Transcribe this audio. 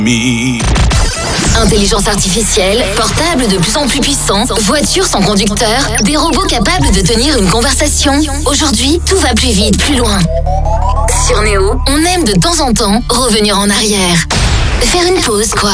Intelligence artificielle, portable de plus en plus puissant, voitures sans conducteur, des robots capables de tenir une conversation. Aujourd'hui, tout va plus vite, plus loin. Sur Néo, on aime de temps en temps revenir en arrière. Faire une pause, quoi.